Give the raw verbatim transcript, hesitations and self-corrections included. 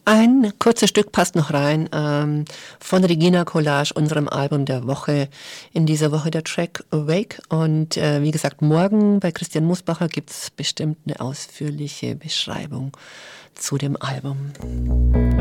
Ein kurzes Stück passt noch rein, ähm, von Regina Collage, unserem Album der Woche. In dieser Woche der Track Awake. Und äh, wie gesagt, morgen bei Christian Musbacher gibt es bestimmt eine ausführliche Beschreibung zu dem Album.